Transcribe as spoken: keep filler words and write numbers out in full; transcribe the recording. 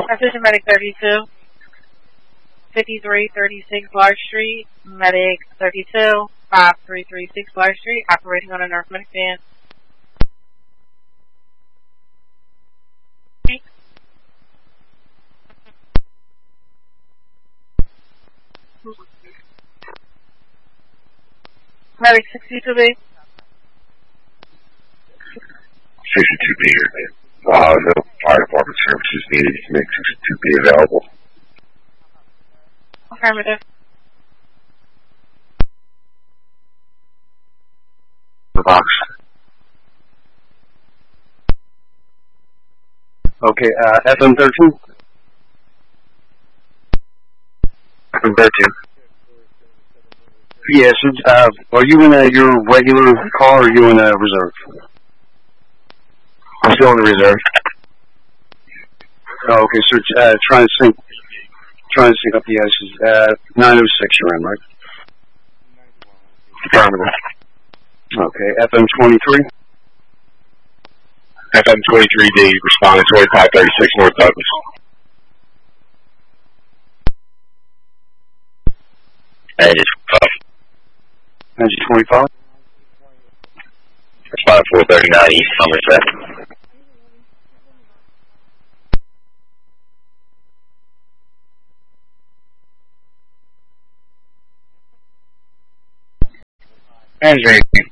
Assistant Medic thirty-two, fifty-three thirty-six Large Street, Medic thirty-two, five three three six Large Street, operating on a North Medic van. Medic sixty-two B. sixty-two B here. Uh, no fire department services needed. You can make sixty-two B available. Affirmative. The box. Okay, uh, F M thirteen? F M thirteen. Yes, uh, are you in a, your regular car or are you in a reserve? I'm still in the reserve. Oh, okay, so, uh, try and sync, try and sync up the S's. Uh, nine oh six you're in, right? Affirmative. Okay, F M twenty-three? F M twenty-three D, responding twenty-five thirty-six North Douglas. Engine five. Engine twenty-five? Responding four thirty-nine East Somerset. Engine